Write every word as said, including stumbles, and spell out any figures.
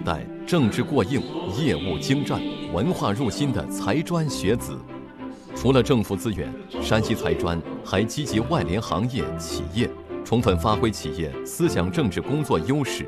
代政治过硬、业务精湛、文化入心的财专学子。除了政府资源，山西财专还积极外联行业、企业，充分发挥企业思想政治工作优势，